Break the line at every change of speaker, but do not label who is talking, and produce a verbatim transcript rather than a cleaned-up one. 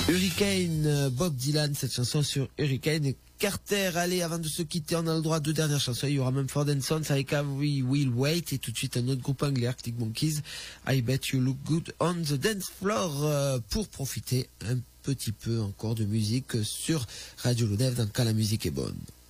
Hurricane, Bob Dylan, cette chanson sur Hurricane. Carter, allez, avant de se quitter, on a le droit à deux dernières chansons. Il y aura même Ford and Sons avec We Will Wait, et tout de suite un autre groupe anglais, Arctic Monkeys, I Bet You Look Good on the Dance Floor, euh, pour profiter un petit peu encore de musique sur Radio Lodev dans Quand la musique est bonne.